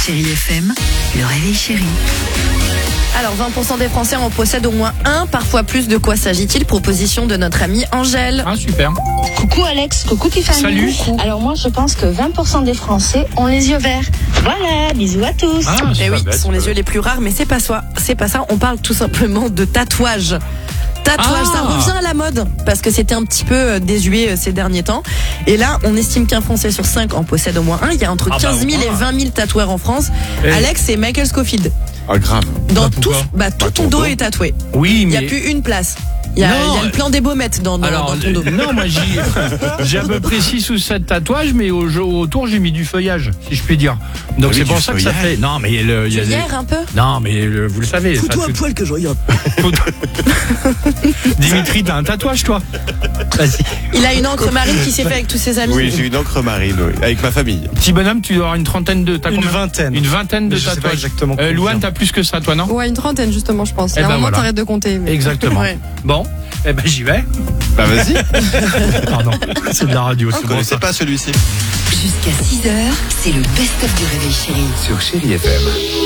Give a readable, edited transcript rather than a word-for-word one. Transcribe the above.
Chérie FM, le réveil chéri. Alors 20% des Français en possèdent au moins un, parfois plus. De quoi s'agit-il? Proposition de notre amie Angèle. Ah super. Coucou Alex, coucou Tiffany. Salut. Alors moi je pense que 20% des Français ont les yeux verts. Voilà, bisous à tous. Ah, Eh oui, ce sont les yeux les plus rares, mais c'est pas ça. On parle tout simplement de tatouage. Tatouage, ça revient à la mode parce que c'était un petit peu désuet ces derniers temps. Et là, on estime qu'un Français sur 5 en possède au moins un. Il y a entre 15 000 et 20 000 tatoueurs en France. Alex, c'est Michael Scofield. Ah, grave. Dans pourquoi tout ton dos est tatoué. Oui, Il n'y mais a plus une place. Il y a le plan des baumettes dans ton dos. non, moi j'ai à peu près 6 ou 7 tatouages, mais autour j'ai mis du feuillage, si je puis dire. Donc c'est pour ça que ça fait. Non, mais il y a Hier un peu. Non, mais vous le savez. Fous-toi un poil que je regarde. Dimitri, t'as un tatouage, toi? Vas-y. Il a une encre marine qui s'est fait avec tous ses amis. Oui, j'ai une encre marine, oui, avec ma famille. Petit bonhomme, tu dois avoir une trentaine de. Une vingtaine. Une vingtaine de Mais je sais pas tatouages. exactement combien. Louane, t'as plus que ça, toi, non? Ouais, une trentaine justement, je pense. Eh À un ben moment, voilà. t'arrêtes de compter. Mais... Exactement. Ouais. Bon, eh ben j'y vais. Bah vas-y. Pardon, c'est de la radio, Je c'est bon connaissais ça. pas celui-ci. Jusqu'à 6h, c'est le best-of du réveil chéri. Sur Chérie FM.